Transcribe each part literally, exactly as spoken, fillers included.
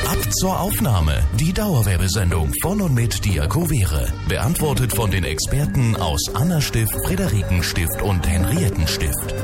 Ab zur Aufnahme. Die Dauerwerbesendung von und mit Diakovere. Beantwortet von den Experten aus Anna-Stift, Friederiken-Stift und Henriettenstift.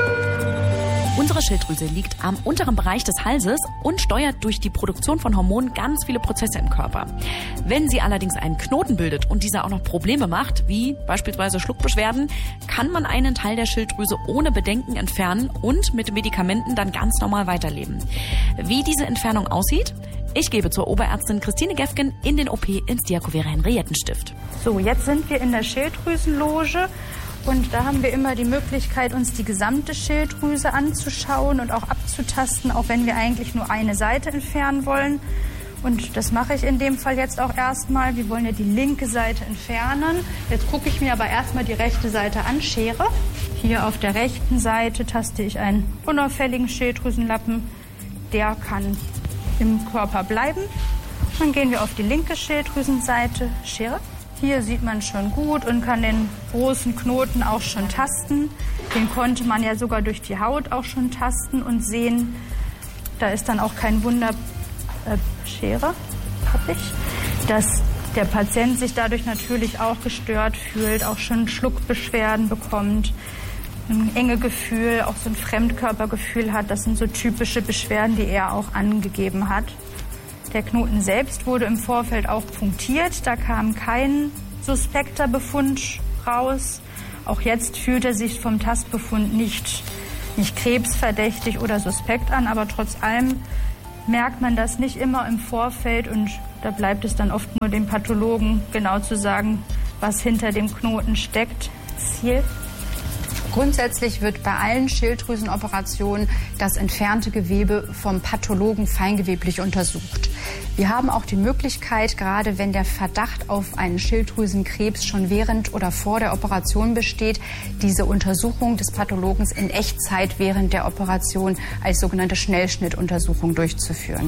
Unsere Schilddrüse liegt am unteren Bereich des Halses und steuert durch die Produktion von Hormonen ganz viele Prozesse im Körper. Wenn sie allerdings einen Knoten bildet und dieser auch noch Probleme macht, wie beispielsweise Schluckbeschwerden, kann man einen Teil der Schilddrüse ohne Bedenken entfernen und mit Medikamenten dann ganz normal weiterleben. Wie diese Entfernung aussieht? Ich gebe zur Oberärztin Christine Gefgen in den O P ins Diakovere Henriettenstift. So, jetzt sind wir in der Schilddrüsenloge. Und da haben wir immer die Möglichkeit, uns die gesamte Schilddrüse anzuschauen und auch abzutasten, auch wenn wir eigentlich nur eine Seite entfernen wollen. Und das mache ich in dem Fall jetzt auch erstmal. Wir wollen ja die linke Seite entfernen. Jetzt gucke ich mir aber erstmal die rechte Seite an, Schere. Hier auf der rechten Seite taste ich einen unauffälligen Schilddrüsenlappen. Der kann im Körper bleiben. Dann gehen wir auf die linke Schilddrüsenseite, Schere. Hier sieht man schon gut und kann den großen Knoten auch schon tasten. Den konnte man ja sogar durch die Haut auch schon tasten und sehen. Da ist dann auch kein Wunder, äh, Schere, hab ich, dass der Patient sich dadurch natürlich auch gestört fühlt, auch schon Schluckbeschwerden bekommt, ein enge Gefühl, auch so ein Fremdkörpergefühl hat. Das sind so typische Beschwerden, die er auch angegeben hat. Der Knoten selbst wurde im Vorfeld auch punktiert. Da kam kein suspekter Befund raus. Auch jetzt fühlt er sich vom Tastbefund nicht, nicht krebsverdächtig oder suspekt an. Aber trotz allem merkt man das nicht immer im Vorfeld. Und da bleibt es dann oft nur dem Pathologen genau zu sagen, was hinter dem Knoten steckt. Ziel. Grundsätzlich wird bei allen Schilddrüsenoperationen das entfernte Gewebe vom Pathologen feingeweblich untersucht. Wir haben auch die Möglichkeit, gerade wenn der Verdacht auf einen Schilddrüsenkrebs schon während oder vor der Operation besteht, diese Untersuchung des Pathologen in Echtzeit während der Operation als sogenannte Schnellschnittuntersuchung durchzuführen.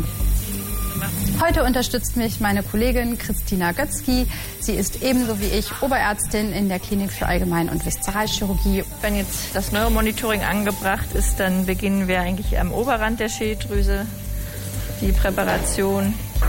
Heute unterstützt mich meine Kollegin Christina Götzky. Sie ist ebenso wie ich Oberärztin in der Klinik für Allgemein- und Viszeralchirurgie. Wenn jetzt das Neuromonitoring angebracht ist, dann beginnen wir eigentlich am Oberrand der Schilddrüse die Präparation.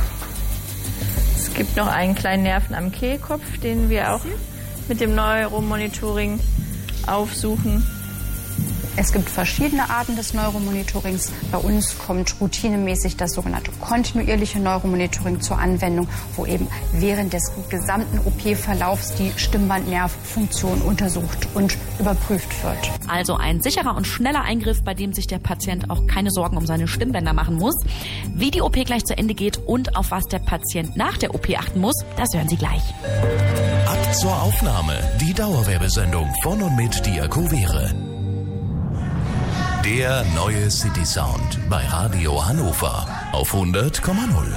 Es gibt noch einen kleinen Nerven am Kehlkopf, den wir auch mit dem Neuromonitoring aufsuchen. Es gibt verschiedene Arten des Neuromonitorings. Bei uns kommt routinemäßig das sogenannte kontinuierliche Neuromonitoring zur Anwendung, wo eben während des gesamten O P-Verlaufs die Stimmbandnervfunktion untersucht und überprüft wird. Also ein sicherer und schneller Eingriff, bei dem sich der Patient auch keine Sorgen um seine Stimmbänder machen muss. Wie die O P gleich zu Ende geht und auf was der Patient nach der O P achten muss, das hören Sie gleich. Ab zur Aufnahme. Die Dauerwerbesendung von und mit Diakovere. Der neue City Sound bei Radio Hannover auf hundert Komma null.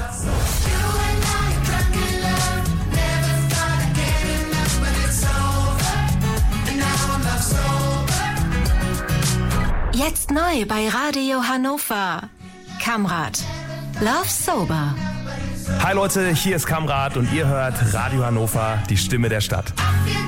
Jetzt neu bei Radio Hannover. Kamrat. Love Sober. Hi Leute, hier ist Kamrat und ihr hört Radio Hannover, die Stimme der Stadt.